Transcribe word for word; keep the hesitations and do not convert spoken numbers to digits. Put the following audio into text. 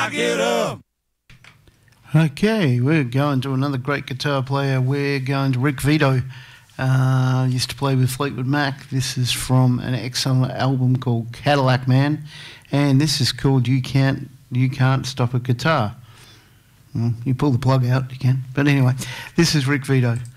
Rock it up! Okay, we're going to another great guitar player. We're going to Rick Vito. Uh, used to play with Fleetwood Mac. This is from an excellent album called Cadillac Man, and this is called You Can't You Can't Stop a Guitar. Well, you pull the plug out, you can. But anyway, this is Rick Vito.